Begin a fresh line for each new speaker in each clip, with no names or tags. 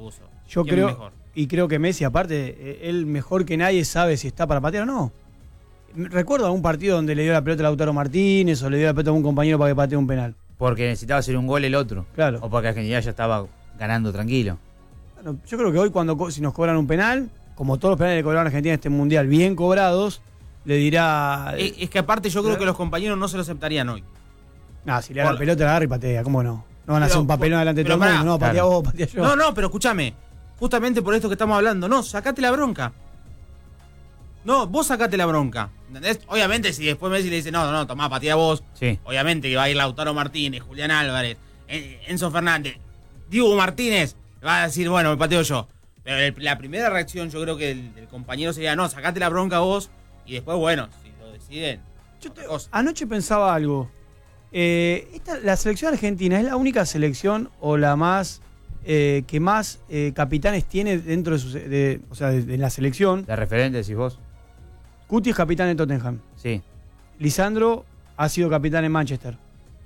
puso.
Yo
¿Quién
creo,
mejor?
y creo que Messi, aparte, él mejor que nadie sabe si está para patear o no. Recuerdo algún partido donde le dio la pelota a Lautaro Martínez o le dio la pelota a un compañero para que patee un penal.
Porque necesitaba hacer un gol el otro.
Claro.
O porque Argentina ya estaba ganando tranquilo.
Bueno, yo creo que hoy si nos cobran un penal, como todos los penales que cobraron Argentina en este mundial, bien cobrados, le dirá...
Es que aparte yo creo que los compañeros no se lo aceptarían hoy.
si le da la pelota, la agarra y patea, ¿cómo no? No van a hacer un papelón delante de todo el
pero
mundo, no, patea
claro.
vos, patea yo.
No, pero escúchame. Justamente por esto que estamos hablando. No, sacate la bronca. No, vos sacate la bronca. ¿Entendés? Obviamente, si después Messi le dice, no, tomá, patea vos.
Sí.
Obviamente que va a ir Lautaro Martínez, Julián Álvarez, Enzo Fernández, Diego Martínez. Va a decir, bueno, me pateo yo. Pero la primera reacción yo creo que del compañero sería, no, sacate la bronca vos. Y después, bueno, si lo deciden.
Anoche pensaba algo. La selección argentina es la única selección o la más que más capitanes tiene dentro de la selección.
La referente, decís vos.
Cuti es capitán de Tottenham.
Sí.
Lisandro ha sido capitán en Manchester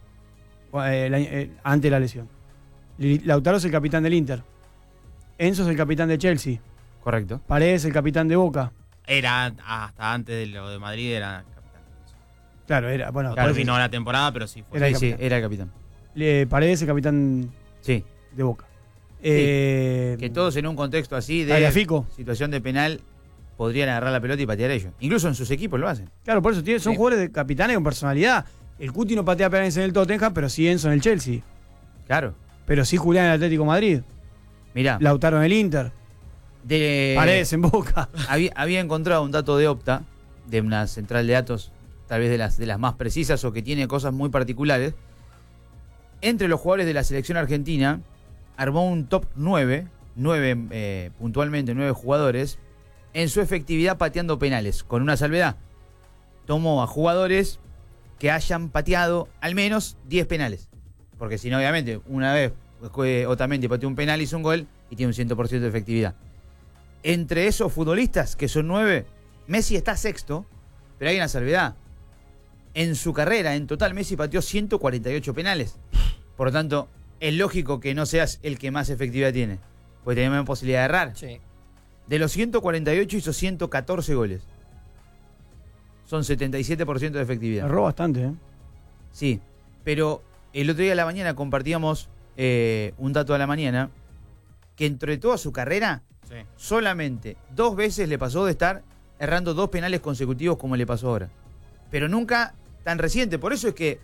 antes de la lesión. Lautaro es el capitán del Inter. Enzo es el capitán de Chelsea.
Correcto.
Paredes es el capitán de Boca.
Era hasta antes de lo de Madrid, era capitán.
Claro, era. Bueno,
Claro, terminó la temporada, pero sí fue.
Era el
Sí,
capitán.
era el capitán.
Paredes es el capitán
Sí.
de Boca.
Que todos en un contexto así de
Tagliafico.
situación de penal podrían agarrar la pelota y patear ellos. Incluso en sus equipos lo hacen.
Claro, por eso son
Sí.
jugadores de capitanes con personalidad. El Cuti no patea penales en el Tottenham, pero sí Enzo en el Chelsea.
Claro.
Pero sí Julián en el Atlético de Madrid.
Mirá.
Lautaro en el Inter.
De
Paredes en Boca.
había encontrado un dato de Opta, de una central de datos, tal vez de las más precisas o que tiene cosas muy particulares. Entre los jugadores de la selección argentina, armó un top 9 puntualmente 9 jugadores, en su efectividad pateando penales, con una salvedad. Tomó a jugadores que hayan pateado al menos 10 penales. Porque si no, obviamente, una vez Otamendi pateó un penal, hizo un gol y tiene un 100% de efectividad. Entre esos futbolistas, que son 9, Messi está sexto, pero hay una salvedad. En su carrera, en total, Messi pateó 148 penales. Por lo tanto, es lógico que no seas el que más efectividad tiene, porque tiene menos posibilidad de errar.
Sí.
De los 148 hizo 114 goles. Son 77% de efectividad.
Erró bastante, ¿eh?
Sí, pero el otro día a la mañana compartíamos un dato a la mañana, que entre toda su carrera,
Sí.
solamente 2 veces le pasó de estar errando 2 penales consecutivos como le pasó ahora. Pero nunca tan reciente. Por eso es que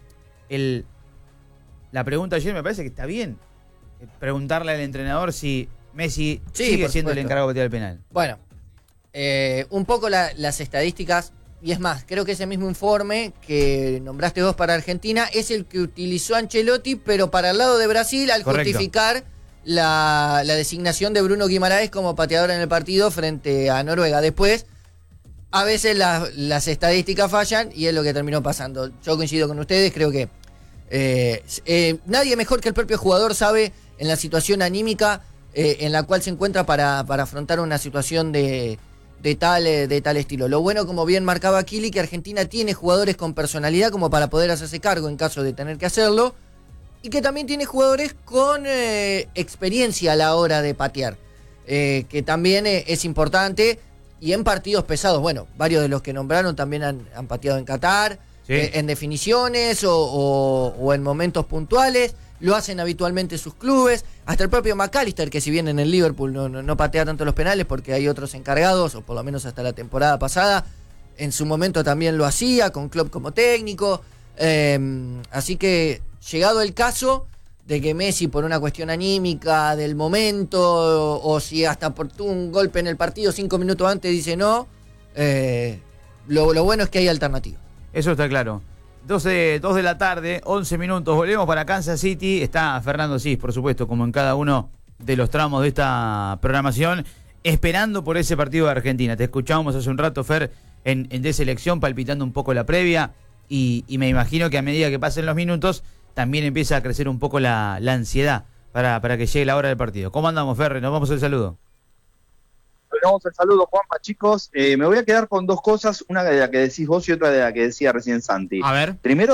la pregunta ayer me parece que está bien. Preguntarle al entrenador si Messi sigue
por
siendo el
supuesto.
encargado de patear el penal.
Bueno, un poco las estadísticas, y es más, creo que ese mismo informe que nombraste vos para Argentina es el que utilizó Ancelotti, pero para el lado de Brasil, al
Correcto.
justificar la designación de Bruno Guimaraes como pateador en el partido frente a Noruega. Después, a veces las estadísticas fallan y es lo que terminó pasando. Yo coincido con ustedes, creo que nadie mejor que el propio jugador sabe en la situación anímica en la cual se encuentra para afrontar una situación de tal estilo. Lo bueno, como bien marcaba Kili, que Argentina tiene jugadores con personalidad como para poder hacerse cargo en caso de tener que hacerlo, y que también tiene jugadores con experiencia a la hora de patear, que también es importante, y en partidos pesados. Bueno, varios de los que nombraron también han pateado en Qatar,
Sí.
en definiciones o en momentos puntuales. Lo hacen habitualmente sus clubes. Hasta el propio McAllister, que si bien en el Liverpool no patea tanto los penales porque hay otros encargados, o por lo menos hasta la temporada pasada, en su momento también lo hacía, con Klopp como técnico. Así que, llegado el caso de que Messi, por una cuestión anímica del momento, o si hasta por un golpe en el partido 5 minutos antes dice no, lo bueno es que hay alternativas.
Eso está claro. 2 de la tarde, 11 minutos. Volvemos para Kansas City. Está Fernando Cis, por supuesto, como en cada uno de los tramos de esta programación, esperando por ese partido de Argentina. Te escuchábamos hace un rato, Fer, en de selección, palpitando un poco la previa. Y me imagino que a medida que pasen los minutos, también empieza a crecer un poco la ansiedad para que llegue la hora del partido. ¿Cómo andamos, Fer? Nos vamos al saludo.
Vamos al saludo, Juanpa, chicos. Me voy a quedar con 2 cosas, una de la que decís vos y otra de la que decía recién Santi.
A ver.
Primero,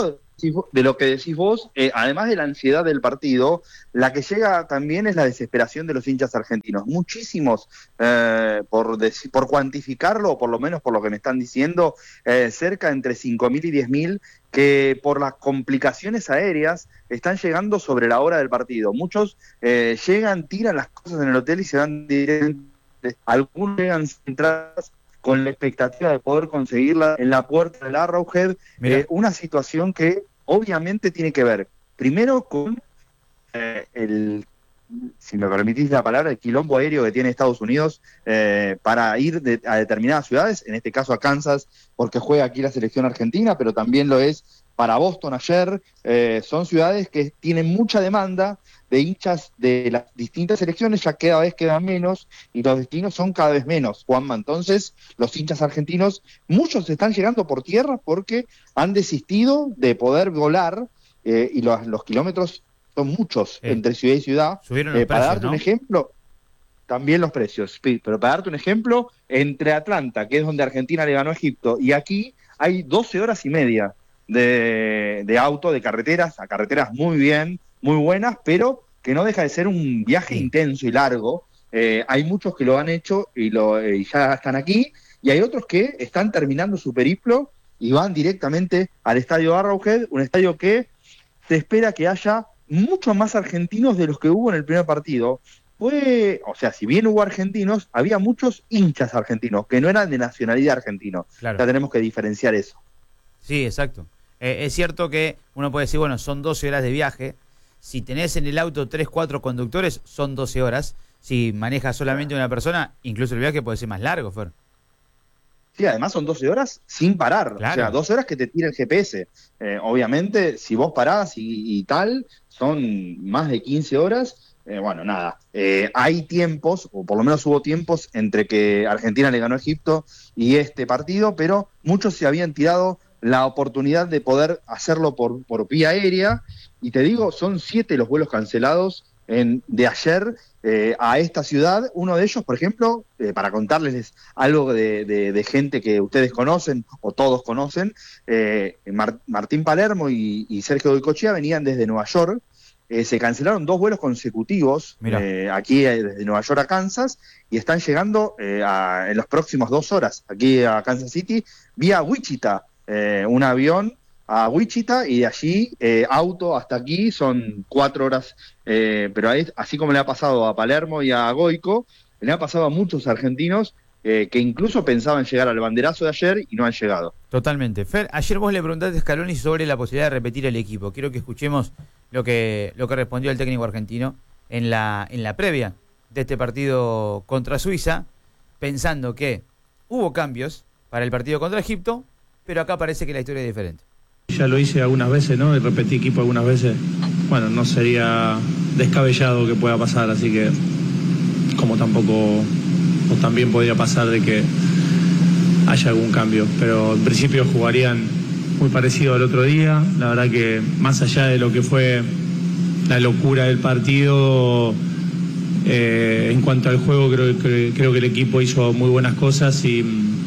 decís vos, además de la ansiedad del partido, la que llega también es la desesperación de los hinchas argentinos. Muchísimos, por cuantificarlo, o por lo menos por lo que me están diciendo, cerca entre 5.000 y 10.000, que por las complicaciones aéreas están llegando sobre la hora del partido. Muchos llegan, tiran las cosas en el hotel y se van directamente. Algunos llegan entradas con la expectativa de poder conseguirla en la puerta del Arrowhead, una situación que obviamente tiene que ver, primero con si me permitís la palabra, el quilombo aéreo que tiene Estados Unidos para ir a determinadas ciudades, en este caso a Kansas, porque juega aquí la selección argentina, pero también lo es para Boston ayer. Son ciudades que tienen mucha demanda de hinchas de las distintas selecciones, ya cada vez quedan menos y los destinos son cada vez menos, Juanma. Entonces, los hinchas argentinos, muchos están llegando por tierra porque han desistido de poder volar y los kilómetros son muchos entre ciudad y ciudad.
Subieron los
para
precios,
darte
¿no?
un ejemplo, también los precios, pero para darte un ejemplo, entre Atlanta, que es donde Argentina le ganó a Egipto, y aquí hay 12 horas y media de auto, de carreteras, a carreteras muy bien, muy buenas, pero que no deja de ser un viaje intenso y largo. Hay muchos que lo han hecho y ya están aquí, y hay otros que están terminando su periplo y van directamente al estadio Arrowhead, un estadio que se espera que haya muchos más argentinos de los que hubo en el primer partido. O sea, si bien hubo argentinos, había muchos hinchas argentinos que no eran de nacionalidad argentino.
Claro.
Ya tenemos que diferenciar eso.
Sí, exacto. Es cierto que uno puede decir, bueno, son 12 horas de viaje. Si tenés en el auto 3, 4 conductores, son 12 horas. Si maneja solamente una persona, incluso el viaje puede ser más largo, Fer.
Sí, además son 12 horas sin parar.
Claro.
O sea, 12 horas que te tira el GPS. Obviamente, si vos parás y tal, son más de 15 horas. Bueno, nada. Hay tiempos, o por lo menos hubo tiempos, entre que Argentina le ganó a Egipto y este partido, pero muchos se habían tirado la oportunidad de poder hacerlo por vía aérea. Y te digo, son 7 los vuelos cancelados de ayer a esta ciudad. Uno de ellos, por ejemplo, para contarles algo de gente que ustedes conocen o todos conocen, Martín Palermo y Sergio Goycochea venían desde Nueva York. Se cancelaron 2 vuelos consecutivos aquí desde Nueva York a Kansas y están llegando en las próximas 2 horas aquí a Kansas City vía Wichita, un avión a Wichita y de allí auto hasta aquí son 4 horas, pero así como le ha pasado a Palermo y a Goico, le ha pasado a muchos argentinos que incluso pensaban llegar al banderazo de ayer y no han llegado.
Totalmente. Fer, ayer vos le preguntaste a Scaloni sobre la posibilidad de repetir el equipo. Quiero que escuchemos lo que respondió el técnico argentino en la previa de este partido contra Suiza, pensando que hubo cambios para el partido contra Egipto, pero acá parece que la historia es diferente.
Ya lo hice algunas veces, ¿no? Y repetí equipo algunas veces. Bueno, no sería descabellado que pueda pasar, así que como tampoco, o también podría pasar de que haya algún cambio, pero en principio jugarían muy parecido al otro día. La verdad que más allá de lo que fue la locura del partido, en cuanto al juego creo que el equipo hizo muy buenas cosas y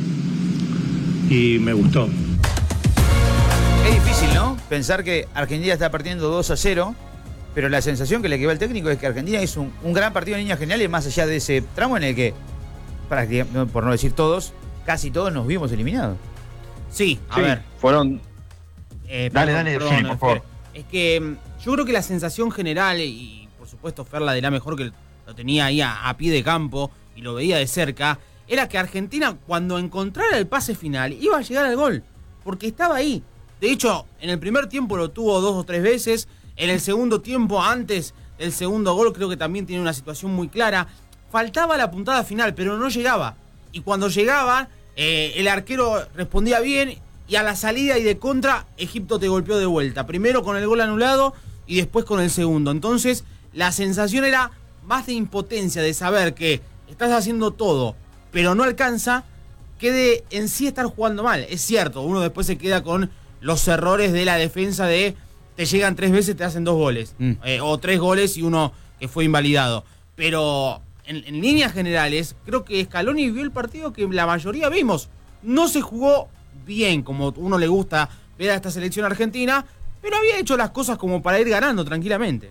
me gustó.
Es difícil, ¿no? Pensar que Argentina está perdiendo 2-0, pero la sensación que le quedó al técnico es que Argentina hizo un gran partido en líneas generales, más allá de ese tramo en el que, prácticamente, por no decir todos, casi todos nos vimos eliminados.
Sí, a ver.
Fueron...
Dale,
Feli, por favor.
Es que yo creo que la sensación general, y por supuesto Fer la dirá mejor, que lo tenía ahí a pie de campo y lo veía de cerca, era que Argentina, cuando encontrara el pase final, iba a llegar al gol, porque estaba ahí. De hecho, en el primer tiempo lo tuvo 2 o 3 veces, en el segundo tiempo, antes del segundo gol, creo que también tiene una situación muy clara. Faltaba la puntada final, pero no llegaba. Y cuando llegaba, el arquero respondía bien, y a la salida y de contra, Egipto te golpeó de vuelta. Primero con el gol anulado y después con el segundo. Entonces, la sensación era más de impotencia, de saber que estás haciendo todo, pero no alcanza, que de en sí estar jugando mal. Es cierto, uno después se queda con los errores de la defensa de te llegan 3 veces, te hacen 2 goles. O 3 goles y uno que fue invalidado. Pero en líneas generales, creo que Scaloni vio el partido que la mayoría vimos. No se jugó bien, como uno le gusta ver a esta selección argentina, pero había hecho las cosas como para ir ganando tranquilamente.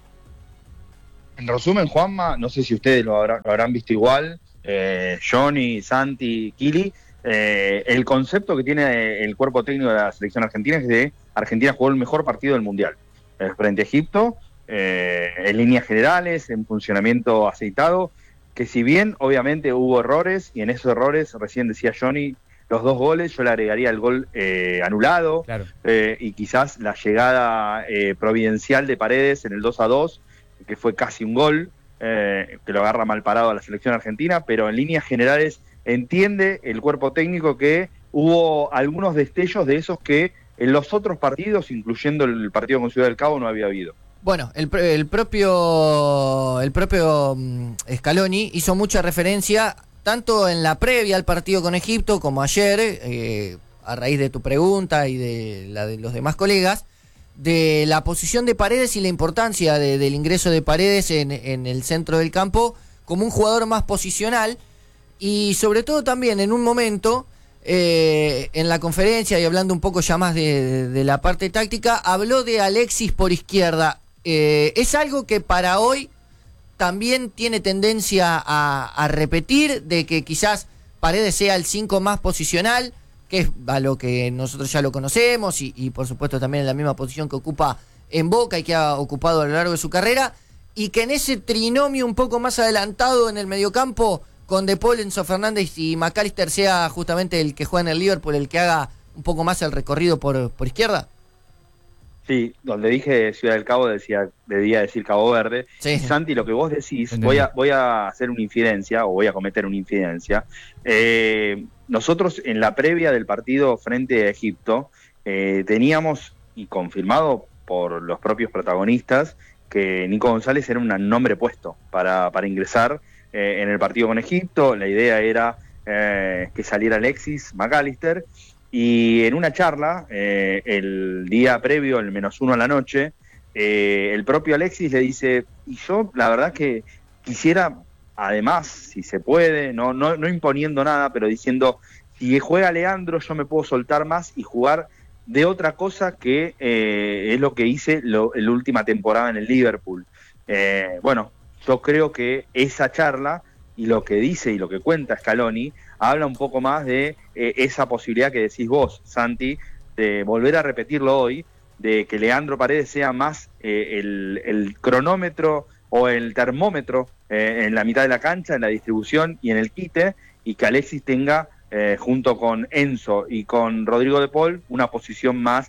En resumen, Juanma, no sé si ustedes lo habrán visto igual, Johnny, Santi, Kili, el concepto que tiene el cuerpo técnico de la selección argentina es de Argentina jugó el mejor partido del Mundial, frente a Egipto, en líneas generales, en funcionamiento aceitado, que si bien obviamente hubo errores, y en esos errores, recién decía Johnny, los 2 goles, yo le agregaría el gol anulado,
Claro.
y quizás la llegada providencial de Paredes en el 2-2, que fue casi un gol, que lo agarra mal parado a la selección argentina, pero en líneas generales entiende el cuerpo técnico que hubo algunos destellos de esos que en los otros partidos, incluyendo el partido con Ciudad del Cabo, no había habido.
Bueno, el propio Scaloni hizo mucha referencia tanto en la previa al partido con Egipto como ayer, a raíz de tu pregunta y de la de los demás colegas, de la posición de Paredes y la importancia del ingreso de Paredes en el centro del campo como un jugador más posicional, y sobre todo también en un momento en la conferencia, y hablando un poco ya más de la parte táctica, habló de Alexis por izquierda. Es algo que para hoy también tiene tendencia a repetir, de que quizás Paredes sea el 5 más posicional, que es a lo que nosotros ya lo conocemos, y por supuesto también en la misma posición que ocupa en Boca y que ha ocupado a lo largo de su carrera, y que en ese trinomio un poco más adelantado en el mediocampo, con De Paul, Enzo Fernández y McAllister, sea justamente el que juega en el Liverpool el que haga un poco más el recorrido por izquierda.
Sí, donde dije Ciudad del Cabo debía decir Cabo Verde.
Sí.
Y Santi, lo que vos decís,
Entendí.
voy a hacer una infidencia, o voy a cometer una infidencia. Nosotros en la previa del partido frente a Egipto, teníamos, y confirmado por los propios protagonistas, que Nico González era un nombre puesto para ingresar en el partido con Egipto. La idea era que saliera Alexis McAllister. Y en una charla, el día previo, el -1 a la noche, el propio Alexis le dice, y yo la verdad que quisiera, además, si se puede, no imponiendo nada, pero diciendo, si juega Leandro yo me puedo soltar más y jugar de otra cosa que es lo que hice la última temporada en el Liverpool. Bueno, yo creo que esa charla y lo que dice y lo que cuenta Scaloni habla un poco más de esa posibilidad que decís vos, Santi, de volver a repetirlo hoy, de que Leandro Paredes sea más el cronómetro o el termómetro en la mitad de la cancha, en la distribución y en el quite, y que Alexis tenga, junto con Enzo y con Rodrigo de Paul, una posición más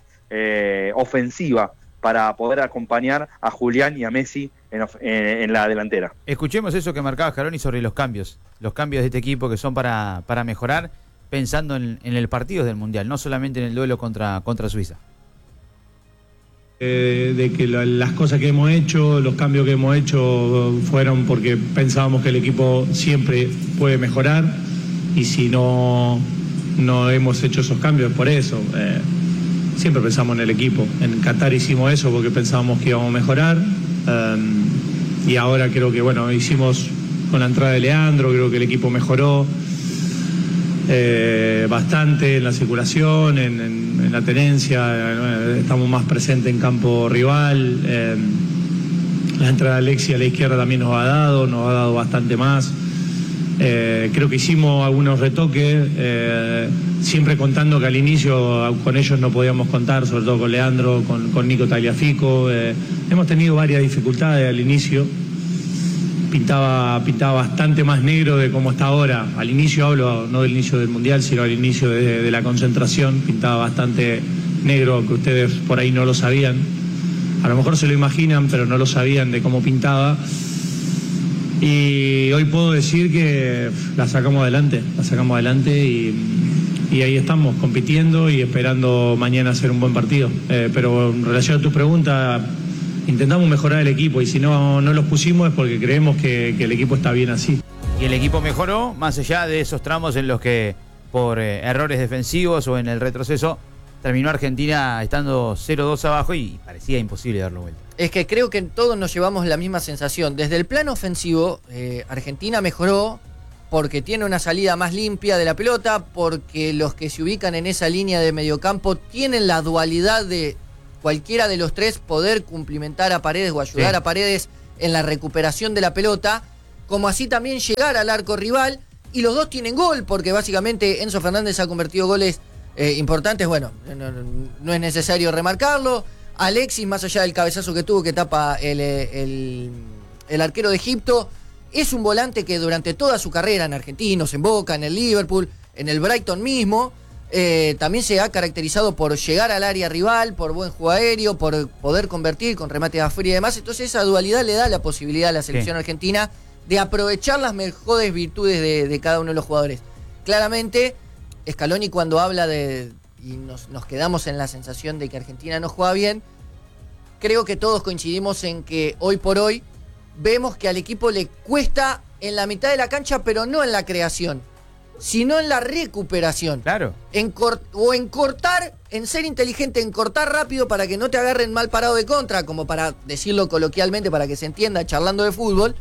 ofensiva para poder acompañar a Julián y a Messi en la delantera.
Escuchemos eso que marcaba Scaloni sobre los cambios de este equipo, que son para mejorar, pensando en el partido del Mundial, no solamente en el duelo contra Suiza.
De que las cosas que hemos hecho, los cambios que hemos hecho fueron porque pensábamos que el equipo siempre puede mejorar, y si no hemos hecho esos cambios por eso. Siempre pensamos en el equipo. En Qatar hicimos eso porque pensábamos que íbamos a mejorar, y ahora creo que hicimos con la entrada de Leandro, creo que el equipo mejoró bastante en la circulación, en la tenencia, estamos más presentes en campo rival, la entrada de Alexis a la izquierda también nos ha dado bastante más. Creo que hicimos algunos retoques, siempre contando que al inicio con ellos no podíamos contar, sobre todo con Leandro, con Nico Tagliafico. Hemos tenido varias dificultades al inicio. Pintaba bastante más negro de como está ahora. Al inicio hablo, no del inicio del Mundial, sino al inicio de la concentración. Pintaba bastante negro, que ustedes por ahí no lo sabían. A lo mejor se lo imaginan, pero no lo sabían de cómo pintaba. Y hoy puedo decir que la sacamos adelante y ahí estamos compitiendo y esperando mañana hacer un buen partido. Pero en relación a tu pregunta, intentamos mejorar el equipo, y si no los pusimos es porque creemos que el equipo está bien así.
Y el equipo mejoró, más allá de esos tramos en los que por errores defensivos o en el retroceso terminó Argentina estando 0-2 abajo y parecía imposible darlo vuelta.
Es que creo que todos nos llevamos la misma sensación. Desde el plano ofensivo, Argentina mejoró porque tiene una salida más limpia de la pelota, porque los que se ubican en esa línea de mediocampo tienen la dualidad de cualquiera de los tres poder cumplimentar a Paredes o ayudar a Paredes en la recuperación de la pelota, como así también llegar al arco rival, y los dos tienen gol, porque básicamente Enzo Fernández ha convertido goles importantes, bueno, no es necesario remarcarlo. Alexis, más allá del cabezazo que tuvo que tapa el arquero de Egipto, es un volante que durante toda su carrera en Argentinos, en Boca, en el Liverpool, en el Brighton mismo, también se ha caracterizado por llegar al área rival, por buen juego aéreo, por poder convertir con remate a afuera y demás. Entonces esa dualidad le da la posibilidad a la selección argentina de aprovechar las mejores virtudes de cada uno de los jugadores. Claramente, Scaloni cuando habla y nos quedamos en la sensación de que Argentina no juega bien, creo que todos coincidimos en que hoy por hoy vemos que al equipo le cuesta en la mitad de la cancha, pero no en la creación, sino en la recuperación.
Claro.
En cortar, en ser inteligente, en cortar rápido para que no te agarren mal parado de contra, como para decirlo coloquialmente, para que se entienda, charlando de fútbol,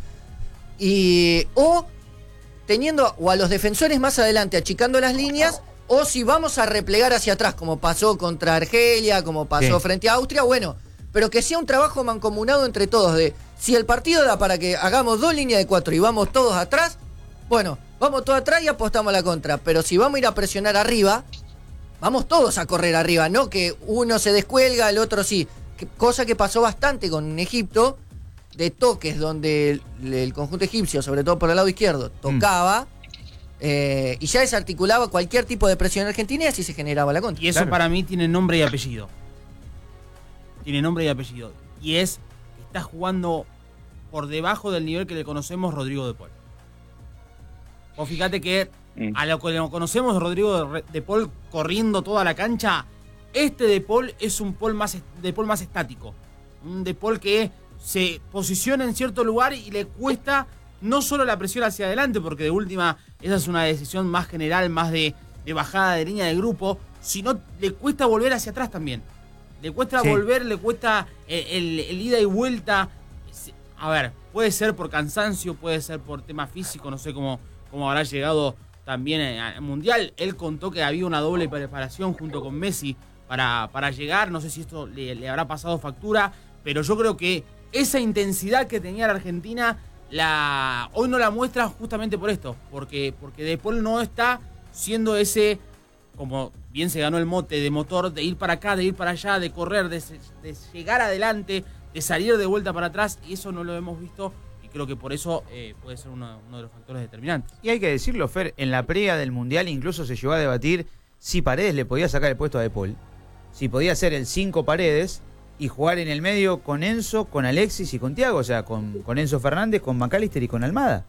o teniendo a los defensores más adelante, achicando las líneas, o si vamos a replegar hacia atrás, como pasó contra Argelia, como pasó frente a Austria, bueno, pero que sea un trabajo mancomunado entre todos, de si el partido da para que hagamos 2 líneas de 4 y vamos todos atrás, bueno, vamos todos atrás y apostamos a la contra, pero si vamos a ir a presionar arriba, vamos todos a correr arriba, no que uno se descuelga, el otro sí, cosa que pasó bastante con Egipto, de toques donde el conjunto egipcio, sobre todo por el lado izquierdo, tocaba y ya desarticulaba cualquier tipo de presión argentina y así se generaba la contra.
Y eso para mí tiene nombre y apellido. Tiene nombre y apellido. Y es que está jugando por debajo del nivel que le conocemos Rodrigo de Paul. Vos fíjate que a lo que lo conocemos Rodrigo de Paul corriendo toda la cancha, este de Paul es un de Paul más estático. Un de Paul que se posiciona en cierto lugar y le cuesta no solo la presión hacia adelante, porque de última esa es una decisión más general, más de bajada de línea de grupo, sino le cuesta volver hacia atrás también. Le cuesta volver, le cuesta el ida y vuelta. A ver, puede ser por cansancio, puede ser por tema físico, no sé cómo habrá llegado también al Mundial. Él contó que había una doble preparación junto con Messi para llegar, no sé si esto le habrá pasado factura, pero yo creo que esa intensidad que tenía la Argentina hoy no la muestra justamente por esto, porque De Paul no está siendo ese, como bien se ganó el mote de motor, de ir para acá, de ir para allá, de correr, de llegar adelante, de salir de vuelta para atrás, y eso no lo hemos visto, y creo que por eso puede ser uno de los factores determinantes.
Y hay que decirlo, Fer, en la previa del Mundial incluso se llegó a debatir si Paredes le podía sacar el puesto a De Paul, si podía ser el 5 Paredes y jugar en el medio con Enzo, con Alexis y con Thiago, o sea, con Enzo Fernández, con McAllister y con Almada.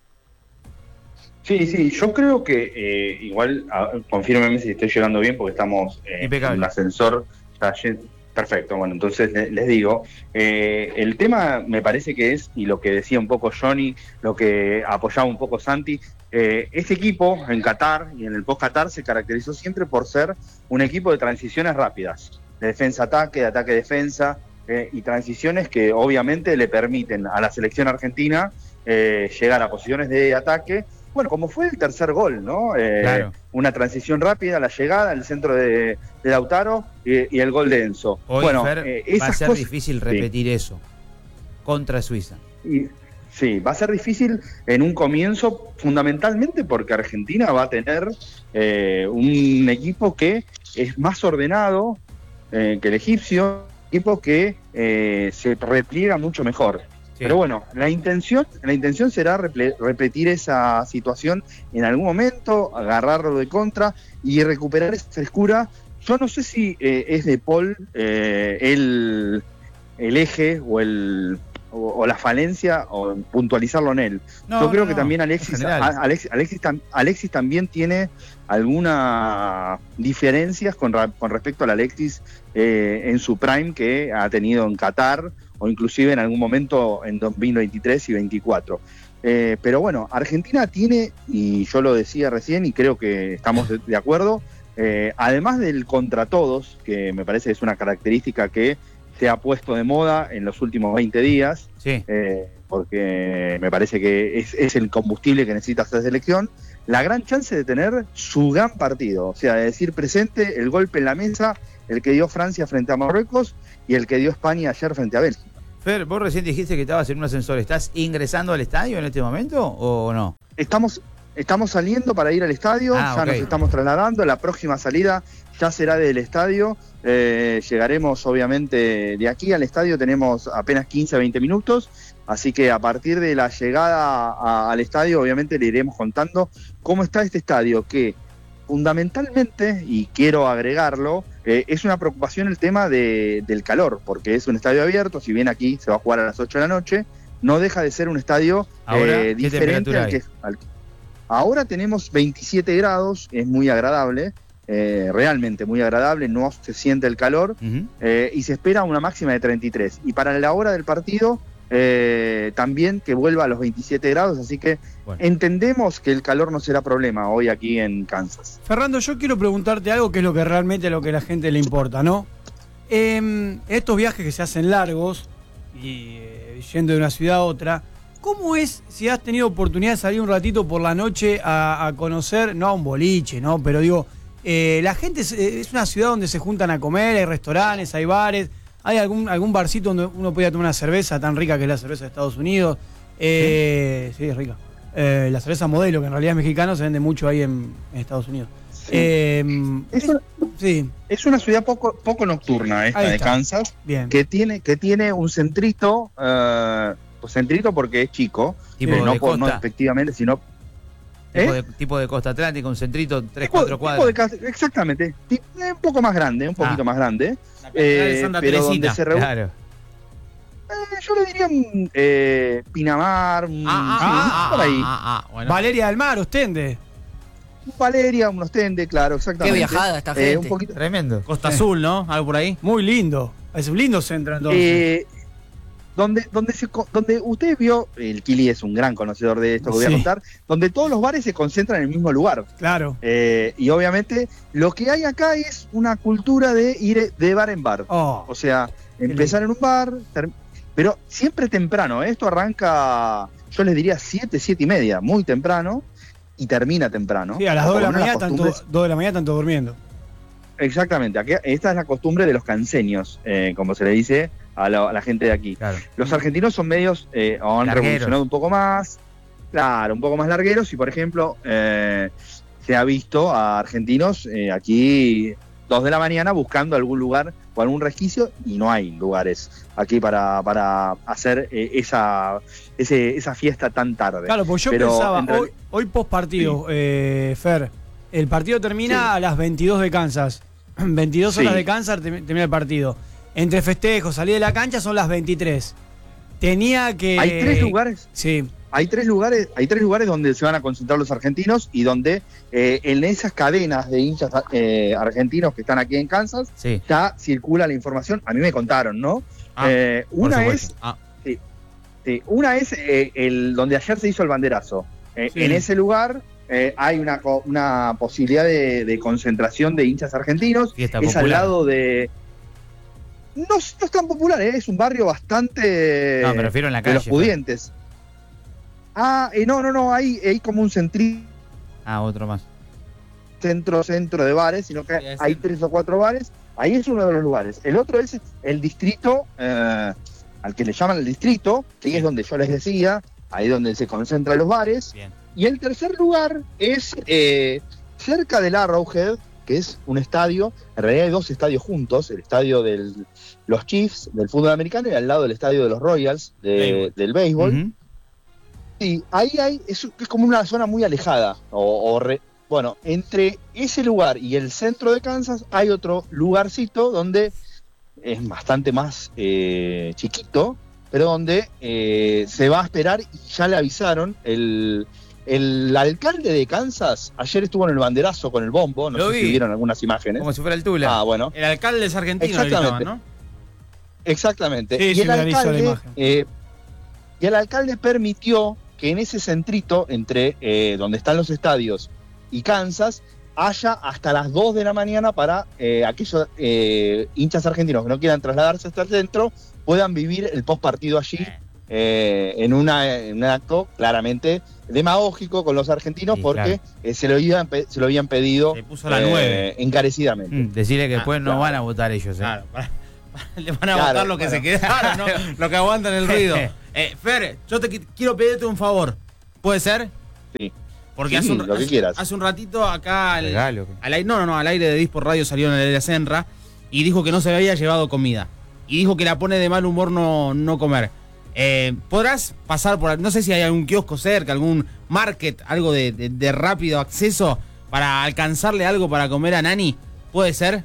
Sí, yo creo que igual, confírmeme si estoy llegando bien, porque estamos en un ascensor. Perfecto, bueno, entonces les digo, el tema me parece que es, y lo que decía un poco Johnny, lo que apoyaba un poco Santi, este equipo en Qatar y en el post-Qatar se caracterizó siempre por ser un equipo de transiciones rápidas, de defensa-ataque, de ataque-defensa, y transiciones que obviamente le permiten a la selección argentina llegar a posiciones de ataque. Bueno, como fue el tercer gol, ¿no? Claro. Una transición rápida, la llegada, el centro de Lautaro y el gol de Enzo.
Hoy,
bueno,
Fer, va a ser difícil repetir eso contra Suiza.
Sí, va a ser difícil en un comienzo, fundamentalmente porque Argentina va a tener un equipo que es más ordenado que el egipcio, un equipo que se repliega mucho mejor. Sí. Pero bueno, la intención será repetir esa situación en algún momento, agarrarlo de contra y recuperar esa frescura. Yo no sé si es De Paul el eje o la falencia, o puntualizarlo en él. Yo creo que también Alexis también tiene algunas diferencias con respecto al Alexis en su prime que ha tenido en Qatar, o inclusive en algún momento en 2023 y 2024. Pero bueno, Argentina tiene, y yo lo decía recién y creo que estamos de acuerdo, además del contra todos, que me parece que es una característica que se ha puesto de moda en los últimos 20 días,
Sí.
porque me parece que es el combustible que necesita esta selección, la gran chance de tener su gran partido, o sea, de decir presente el golpe en la mesa, el que dio Francia frente a Marruecos y el que dio España ayer frente a Bélgica.
Fer, vos recién dijiste que estabas en un ascensor. ¿Estás ingresando al estadio en este momento o no?
Estamos saliendo para ir al estadio, ya
ok.
nos estamos trasladando, la próxima salida ya será del estadio, llegaremos obviamente de aquí al estadio, tenemos apenas 15-20 minutos, así que a partir de la llegada al estadio obviamente le iremos contando cómo está este estadio, que fundamentalmente, y quiero agregarlo, es una preocupación el tema del calor, porque es un estadio abierto, si bien aquí se va a jugar a las 8 de la noche, no deja de ser un estadio
Ahora, ¿qué
diferente
temperatura hay?
Ahora tenemos 27 grados, es muy agradable, realmente muy agradable, no se siente el calor,
Ujú.
y se espera una máxima de 33. Y para la hora del partido, también que vuelva a los 27 grados, así que
Bueno.
entendemos que el calor no será problema hoy aquí en Kansas.
Fernando, yo quiero preguntarte algo que es lo que realmente a lo que a la gente le importa, ¿no? Estos viajes que se hacen largos y yendo de una ciudad a otra, ¿cómo es si has tenido oportunidad de salir un ratito por la noche a conocer, no a un boliche, ¿no? Pero digo, la gente es una ciudad donde se juntan a comer, hay restaurantes, hay bares, hay algún barcito donde uno puede tomar una cerveza tan rica que es la cerveza de Estados Unidos. Sí, es rica. La cerveza Modelo, que en realidad es mexicana, se vende mucho ahí en Estados Unidos. Sí,
Es una ciudad poco nocturna esta
Ahí
de
está.
Kansas,
bien.
que tiene un centrito, pues centrito porque es chico,
Tipo de
no
costa.
efectivamente, sino
Tipo de costa atlántica, un centrito, 3-4
tipo
cuadras.
exactamente, un poco más grande, un poquito más grande,
La catedral de Santa
pero donde
Teresita.
se reúne,
Claro.
yo le diría Pinamar, por ahí,
Bueno.
Valeria del Mar, Ostende.
Valeria, un Ostende, claro,
Qué
exactamente.
viajada esta gente.
Un poquito,
Tremendo.
Costa Azul, ¿no? Algo por ahí.
Muy lindo. Es un lindo centro entonces.
donde usted vio, el Kili es un gran conocedor de esto que voy a
Sí.
contar, donde todos los bares se concentran en el mismo lugar.
Claro.
Y obviamente lo que hay acá es una cultura de ir de bar en bar.
Oh,
O sea, empezar en un bar, pero siempre temprano. Esto arranca, yo les diría 7:30, muy temprano, y termina temprano.
sí, a las 2 de la
Por lo menos
mañana
las costumbres-
2 de la mañana están todos durmiendo.
Exactamente, esta es la costumbre de los canseños, como se le dice a la gente de aquí.
Claro.
Los argentinos son medios, o han
Largueros.
revolucionado un poco más, claro, un poco más largueros, y por ejemplo, se ha visto a argentinos aquí 2 de la mañana buscando algún lugar o algún resquicio, y no hay lugares aquí para hacer esa fiesta tan tarde.
Claro, pues yo
Pero
pensaba,
en reali-
hoy post partido, Fer, el partido termina
Sí.
a las 22 de Kansas. 22
Sí.
horas de Kansas termina el partido. Entre festejos, salir de la cancha son las 23. Tenía que...
Hay 3 lugares.
Sí,
Hay tres lugares donde se van a concentrar los argentinos y donde en esas cadenas de hinchas argentinos que están aquí en Kansas
Sí.
ya circula la información. A mí me contaron, ¿no?
Ah,
Una
Por
es,
supuesto.
una es el donde ayer se hizo el banderazo.
Sí.
En ese lugar hay una posibilidad de concentración de hinchas argentinos.
Fiesta
Es al
popular.
lado de... No es tan popular, es un barrio bastante
No, me refiero en la
de los
calle.
pudientes. No, hay como un
Otro más.
centro de bares, sino que
Sí, es
hay
el-
3 o 4 bares. Ahí es uno de los lugares. El otro es el distrito, al que le llaman el distrito, que es donde yo les decía, ahí donde se concentran los bares.
Bien.
Y el tercer lugar es cerca del Arrowhead, que es un estadio, en realidad hay 2 estadios juntos, el estadio de los Chiefs del fútbol americano y al lado del estadio de los Royals
Béisbol.
del béisbol.
Ujú.
Sí, ahí es como una zona muy alejada. Bueno, entre ese lugar y el centro de Kansas hay otro lugarcito donde es bastante más chiquito, pero donde se va a esperar y ya le avisaron. El alcalde de Kansas ayer estuvo en el banderazo con el bombo, no
Lo
sé
vi.
si vieron algunas imágenes.
Como si fuera el Tula.
Bueno,
El alcalde es argentino,
Exactamente.
gritaban, ¿no?
exactamente.
Sí,
y,
sí,
el
viralizó la
alcalde,
imagen.
y el alcalde permitió que en ese centrito, entre donde están los estadios y Kansas, haya hasta las 2 de la mañana para aquellos hinchas argentinos que no quieran trasladarse hasta el centro, puedan vivir el post partido allí, en un acto claramente demagógico con los argentinos,
Sí,
porque se lo habían pedido
Se puso la 9.
encarecidamente.
Decirle que después no
claro.
van a votar ellos.
Claro, le van a
Claro,
votar lo que
bueno.
se quedaron, ¿no? Lo que aguantan el ruido. Fer, yo te quiero pedirte un favor. ¿Puede ser?
Sí.
Porque
Sí, lo que quieras.
hace un ratito acá
Regalo.
al aire de Dispor Radio salió en el Senra y dijo que no se había llevado comida. Y dijo que la pone de mal humor no comer. ¿Podrás pasar por, no sé si hay algún kiosco cerca, algún market, algo de rápido acceso para alcanzarle algo para comer a Nani? ¿Puede ser?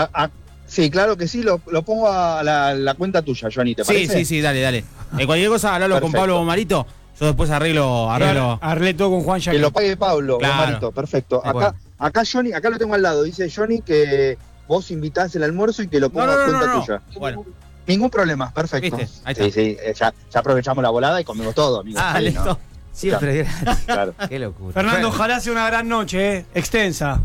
Sí, claro que sí, lo pongo a la cuenta tuya, Johnny, ¿te parece?
Sí, dale. Cualquier cosa, hablalo con
Perfecto.
Pablo Marito. Yo después arreglo.
Arreglé todo con Juan
Que
Yaquín.
lo pague Pablo,
Claro.
Marito, perfecto.
De acuerdo.
Acá Johnny, acá lo tengo al lado, dice Johnny que vos invitás el almuerzo y que lo pongo a cuenta tuya.
Bueno,
Ningún problema, perfecto.
¿viste? Ahí está.
Sí, ya aprovechamos la volada y comemos todo, amigo.
Ah,
Sí,
listo.
¿no?
Siempre gratis.
Claro.
Qué locura.
Fernando,
Bueno,
ojalá sea una gran noche, extensa.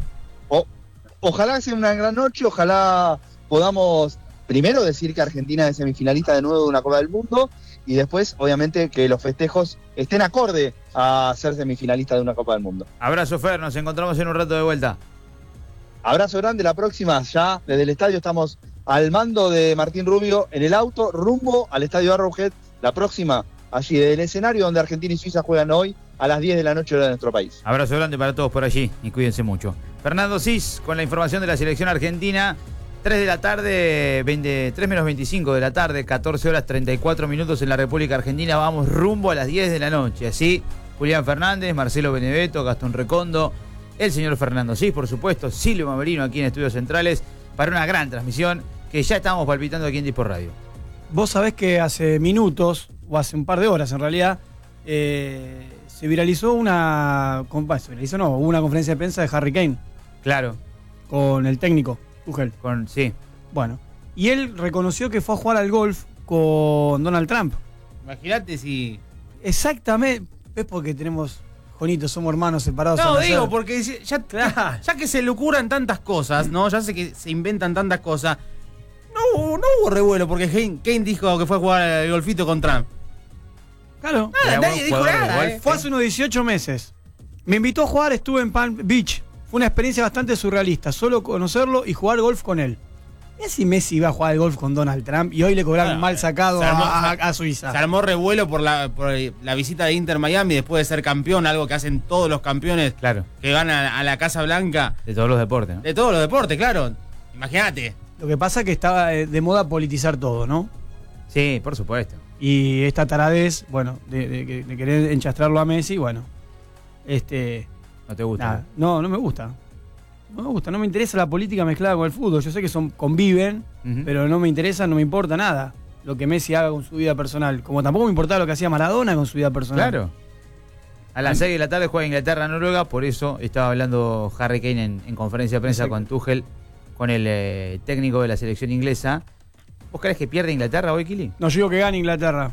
Ojalá sea una gran noche, ojalá podamos primero decir que Argentina es semifinalista de nuevo de una Copa del Mundo y después, obviamente, que los festejos estén acorde a ser semifinalista de una Copa del Mundo.
abrazo, Fer. Nos encontramos en un rato de vuelta.
Abrazo grande, la próxima, ya desde el estadio estamos al mando de Martín Rubio en el auto, rumbo al estadio Arrowhead, la próxima, allí del escenario donde Argentina y Suiza juegan hoy a las 10 de la noche hora de nuestro país.
Abrazo grande para todos por allí y cuídense mucho. Fernando Cis con la información de la selección argentina. 3 de la tarde, 3 menos 25 de la tarde, 14 horas 34 minutos en la República Argentina. Vamos rumbo a las 10 de la noche. Así, Julián Fernández, Marcelo Benedetto, Gastón Recondo, el señor Fernando Cis, por supuesto, Silvio Mamerino aquí en Estudios Centrales para una gran transmisión que ya estamos palpitando aquí en Dispor Radio.
Vos sabés que hace minutos, o hace un par de horas en realidad, se viralizó hubo una conferencia de prensa de Harry Kane
Claro,
con el técnico, Tuchel.
sí.
Bueno, y él reconoció que fue a jugar al golf con Donald Trump.
imagínate si.
Exactamente. Es porque tenemos, Jonito, somos hermanos separados.
No,
al nacer.
digo, porque ya que se le ocurran tantas cosas, ¿no? Ya sé que se inventan tantas cosas. No hubo revuelo porque Kane dijo que fue a jugar al golfito con Trump.
Claro.
Nada,
Era
nadie
buen
dijo
jugador de
nada,
golf.
¿eh?
Fue hace unos 18 meses. Me invitó a jugar, estuve en Palm Beach. Fue una experiencia bastante surrealista. Solo conocerlo y jugar golf con él. Es si Messi iba a jugar al golf con Donald Trump y hoy le cobraron
Bueno,
mal sacado
se armó-
a Suiza.
Se armó revuelo por la visita de Inter Miami después de ser campeón, algo que hacen todos los campeones
Claro,
que van a la Casa Blanca
de todos los deportes, ¿no?
de todos los deportes, claro. Imagínate.
Lo que pasa es que estaba de moda politizar todo, ¿no?
Sí, por supuesto.
Y esta taradez, bueno, de querer enchastrarlo a Messi, bueno.
No te gusta.
Nada, no me gusta. No me interesa la política mezclada con el fútbol. Yo sé que conviven,
Ujú.
pero no me interesa, no me importa nada lo que Messi haga con su vida personal. Como tampoco me importaba lo que hacía Maradona con su vida personal.
Claro. A las 6 de la tarde juega Inglaterra-Noruega, por eso estaba hablando Harry Kane en conferencia de prensa
Exacto.
con Tuchel, con el técnico de la selección inglesa. ¿Vos crees que pierde Inglaterra hoy, Kili?
No, yo digo que gane Inglaterra.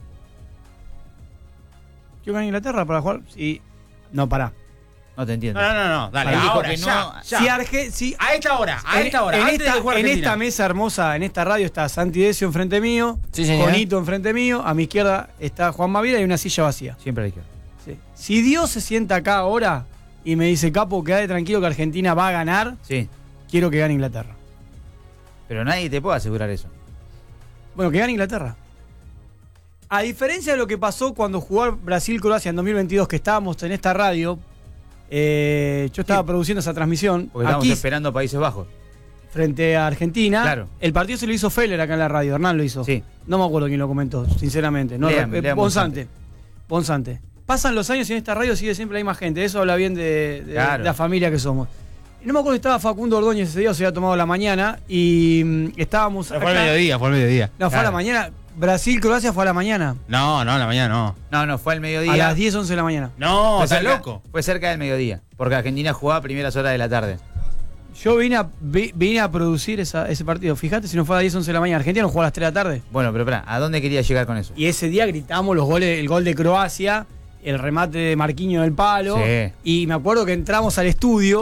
¿Quiero ganar Inglaterra para jugar? Sí. No, pará.
No te entiendo.
No, dale,
Él dijo
ahora,
que
ya,
no-
ya.
Si
A esta hora, antes de que juegue
en
Argentina.
esta mesa hermosa, en esta radio está Santi Decio enfrente mío,
Sí, señor.
Jonito enfrente mío, a mi izquierda está Juan Mavira y una silla vacía.
Siempre a la izquierda.
Sí. Si Dios se sienta acá ahora y me dice, Capo, quédate tranquilo que Argentina va a ganar,
Sí,
quiero que gane Inglaterra.
pero nadie te puede asegurar eso.
Bueno, que gane Inglaterra. A diferencia de lo que pasó cuando jugó Brasil-Croacia en 2022, que estábamos en esta radio, yo estaba produciendo esa transmisión
Porque estamos
aquí
esperando a Países Bajos.
frente a Argentina.
Claro.
El partido se lo hizo Feller acá en la radio, Hernán lo hizo.
Sí.
No me acuerdo quién lo comentó, sinceramente. No,
Lean
Bonzante. Pasan los años y en esta radio sigue siempre la misma gente. Eso habla bien de
Claro.
la familia que somos. Y no me acuerdo si estaba Facundo Ordóñez ese día o se había tomado la mañana y estábamos
Fue al
acá.
mediodía, fue al mediodía.
No, fue a la
Claro.
mañana. Brasil-Croacia fue a la mañana.
No, la mañana no.
No, fue al mediodía.
A las 10, 11 de la mañana.
No,
Fue
estás
cerca-
loco.
Fue cerca del mediodía, porque Argentina jugaba a primeras horas de la tarde.
Yo vine a producir ese partido. Fíjate si no fue a las 10, 11 de la mañana. Argentina no jugó a las 3 de la tarde.
Bueno, pero espera, ¿a dónde quería llegar con eso?
Y ese día gritamos los goles, el gol de Croacia, el remate de Marquinhos del palo.
Sí.
Y me acuerdo que entramos al estudio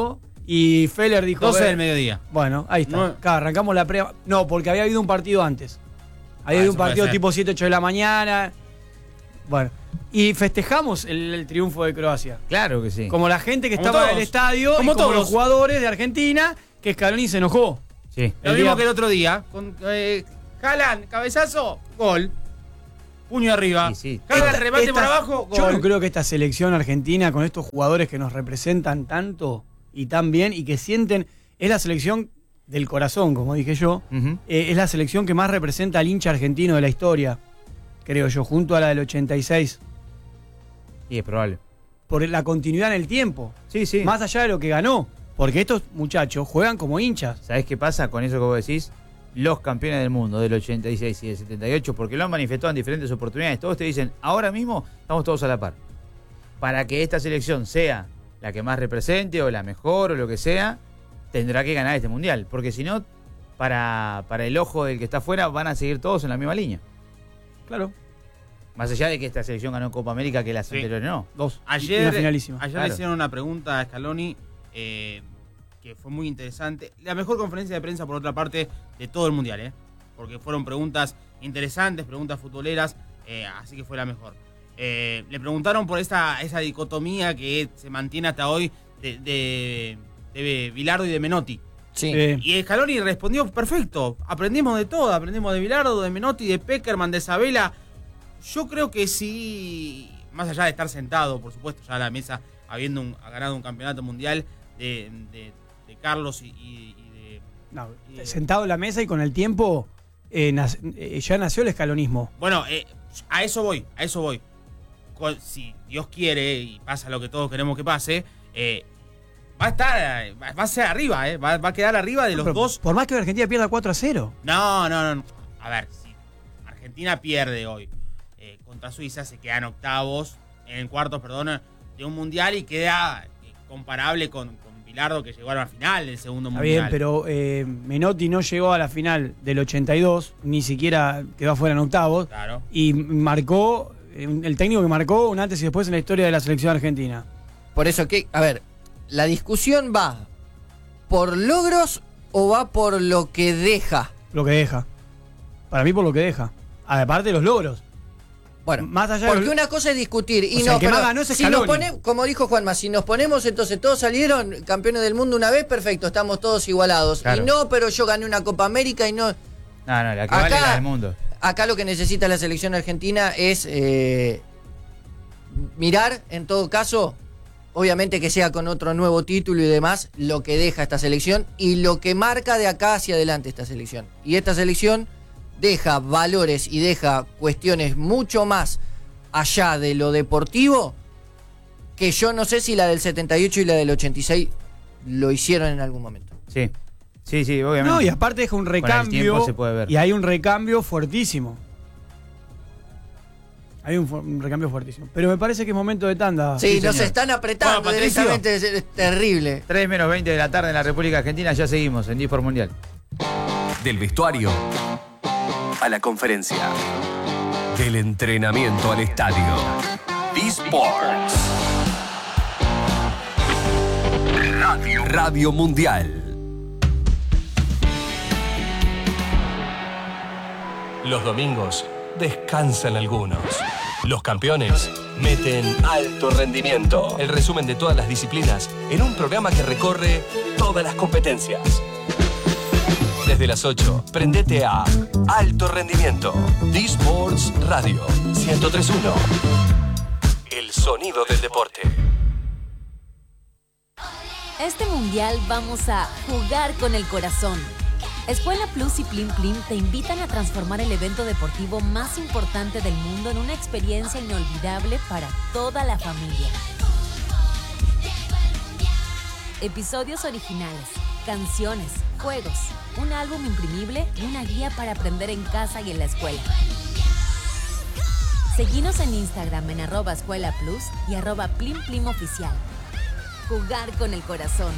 Y Feller dijo...
12 del mediodía.
Bueno, ahí está.
No.
Acá arrancamos la pre... No, porque había habido un partido antes. Había habido
eso
un
puede
partido
ser.
tipo 7, 8 de la mañana. Bueno. Y festejamos el triunfo de Croacia.
Claro que sí.
Como la gente que
Como
estaba en
todos.
el estadio,
Como
y como
todos.
los jugadores de Argentina, que Scaloni se enojó.
Sí.
Lo
El
mismo
día-
que el otro día. Con Haaland, cabezazo, gol. Puño arriba.
Y sí.
Haaland, remate
Esta-
por abajo, gol.
Yo no creo que esta selección argentina, con estos jugadores que nos representan tanto y tan bien y que sienten, es la selección del corazón, como dije yo,
Ujú.
es la selección que más representa al hincha argentino de la historia, creo yo, junto a la del 86,
Y es probable.
por la continuidad en el tiempo,
Sí, sí.
más allá de lo que ganó, porque estos muchachos juegan como hinchas.
¿Sabés qué pasa con eso que vos decís? Los campeones del mundo del 86 y del 78, porque lo han manifestado en diferentes oportunidades, todos te dicen, ahora mismo estamos todos a la par. Para que esta selección sea la que más represente o la mejor o lo que sea, tendrá que ganar este mundial. Porque si no, para el ojo del que está afuera, van a seguir todos en la misma línea.
Claro,
Más allá de que esta selección ganó Copa América que las
Sí.
anteriores no.
dos. y
Ayer,
una finalísima.
ayer
Claro.
le hicieron una pregunta a Scaloni que fue muy interesante. La mejor conferencia de prensa, por otra parte, de todo el Mundial, porque fueron preguntas interesantes, preguntas futboleras, así que fue la mejor. Le preguntaron por esa dicotomía que se mantiene hasta hoy de Bilardo y de Menotti.
Sí.
Y Scaloni respondió perfecto. Aprendimos de todo, aprendimos de Bilardo, de Menotti, de Peckerman, de Sabela. Yo creo que sí, más allá de estar sentado, por supuesto, ya a la mesa, habiendo ganado un campeonato mundial de Carlos y de...
No, sentado en la mesa y con el tiempo ya nació el escalonismo.
Bueno, a eso voy. Si Dios quiere y pasa lo que todos queremos que pase, va a ser arriba, va a quedar arriba de los
Pero
dos.
por más que Argentina pierda 4-0.
No. A ver, si Argentina pierde hoy contra Suiza, se quedan octavos, en cuartos, perdón, de un mundial y queda comparable con Bilardo, que llegó a la final del segundo
Está
mundial.
bien, pero Menotti no llegó a la final del 82, ni siquiera quedó afuera en octavos.
Claro.
Y marcó, el técnico que marcó un antes y después en la historia de la selección argentina.
Por eso que, a ver, la discusión va por logros o va por lo que deja.
Lo que deja. Para mí, por lo que deja. Aparte de los logros.
Bueno,
Más allá de
porque
los-
una cosa es discutir y
O sea,
no,
el que
pero
más ganó es
si nos
Scaloni.
ponemos, como dijo Juanma, si nos ponemos entonces todos salieron campeones del mundo una vez, perfecto, estamos todos igualados.
Claro.
Y no, pero yo gané una Copa América y no.
No, la que
Acá-
vale es la del mundo.
Acá lo que necesita la selección argentina es mirar, en todo caso, obviamente que sea con otro nuevo título y demás, lo que deja esta selección y lo que marca de acá hacia adelante esta selección. Y esta selección deja valores y deja cuestiones mucho más allá de lo deportivo, que yo no sé si la del 78 y la del 86 lo hicieron en algún momento.
Sí, obviamente.
No, y aparte deja un
el tiempo
recambio.
se puede ver.
Y hay un recambio fuertísimo. Hay un recambio fuertísimo. Pero me parece que es momento de tanda.
Sí, nos
señor.
están apretando
Bueno, Patricio.
directamente, es terrible.
3 menos 20 de la tarde en la República Argentina, ya seguimos en Disport Mundial.
Del vestuario a la conferencia. Del entrenamiento al estadio. D-Sports. Radio Mundial. Los domingos descansan algunos. Los campeones meten alto rendimiento. El resumen de todas las disciplinas en un programa que recorre todas las competencias. Desde las 8, prendete a Alto Rendimiento. D-Sports Radio 103.1. El sonido del deporte.
Este mundial vamos a jugar con el corazón. Escuela Plus y Plim Plim te invitan a transformar el evento deportivo más importante del mundo en una experiencia inolvidable para toda la familia. Episodios originales, canciones, juegos, un álbum imprimible y una guía para aprender en casa y en la escuela. Seguinos en Instagram en @escuelaplus y @plimplimoficial. Jugar con el corazón.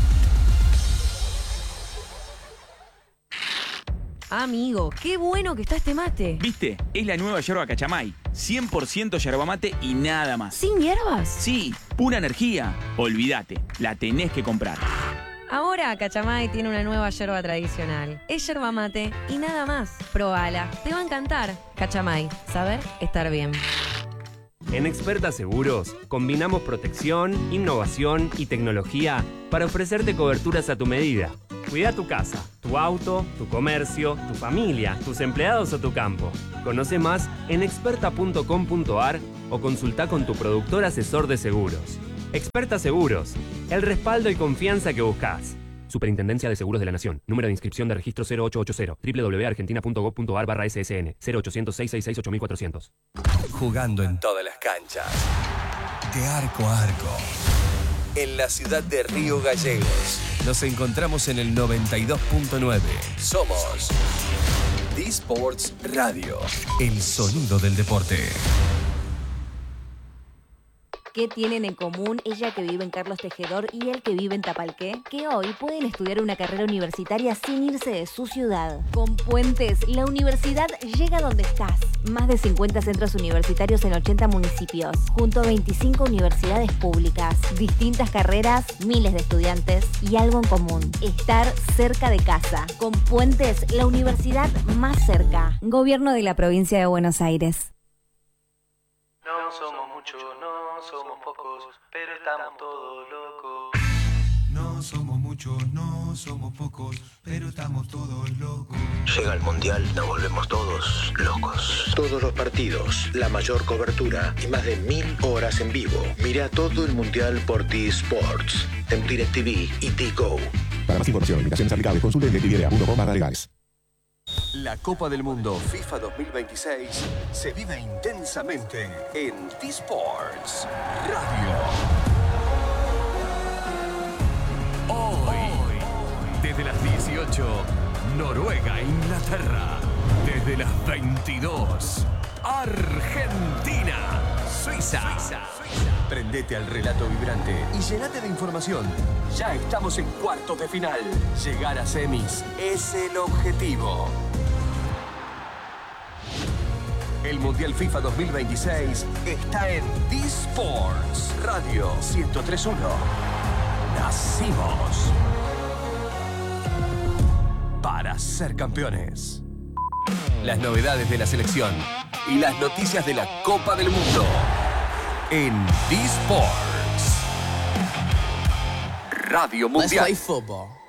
Amigo, qué bueno que está este mate.
¿Viste? Es la nueva yerba Cachamay. 100% yerba mate y nada más.
¿Sin hierbas?
Sí, pura energía. Olvídate, la tenés que comprar.
Ahora Cachamay tiene una nueva yerba tradicional. Es yerba mate y nada más. Probala, te va a encantar. Cachamay, saber estar bien.
En Experta Seguros, combinamos protección, innovación y tecnología para ofrecerte coberturas a tu medida. Cuida tu casa, tu auto, tu comercio, tu familia, tus empleados o tu campo. Conoce más en experta.com.ar o consulta con tu productor asesor de seguros. Experta Seguros, el respaldo y confianza que buscas. Superintendencia de Seguros de la Nación. Número de inscripción de registro 0880. www.argentina.gov.ar/SSN. 0800-666-8400.
Jugando en todas las canchas. De arco a arco. En la ciudad de Río Gallegos. Nos encontramos en el 92.9. Somos D-Sports Radio. El sonido del deporte.
¿Qué tienen en común ella que vive en Carlos Tejedor y él que vive en Tapalqué? Que hoy pueden estudiar una carrera universitaria sin irse de su ciudad. Con Puentes, la universidad llega donde estás. Más de 50 centros universitarios en 80 municipios, junto a 25 universidades públicas, distintas carreras, miles de estudiantes y algo en común: estar cerca de casa. Con Puentes, la universidad más cerca. Gobierno de la provincia de Buenos Aires.
No somos muchos, no somos pocos, pero estamos todos locos.
No somos muchos, no somos pocos, pero estamos todos locos.
Llega el Mundial, nos volvemos todos locos. Todos los partidos, la mayor cobertura y más de 1000 horas en vivo. Mira todo el Mundial por D-Sports, en DirecTV y T-Go.
Para más información, limitaciones aplicables, consulte en directv.com/legales.
La Copa del Mundo FIFA 2026 se vive intensamente en D-Sports Radio. Hoy, desde las 18, Noruega, Inglaterra. Desde las 22, Argentina, Suiza. Prendete al relato vibrante y llenate de información. Ya estamos en cuartos de final. Llegar a semis es el objetivo. El Mundial FIFA 2026 está en D-Sports Radio 103.1. Nacimos para ser campeones. Las novedades de la selección y las noticias de la Copa del Mundo en D-Sports Radio Mundial.
Let's play football.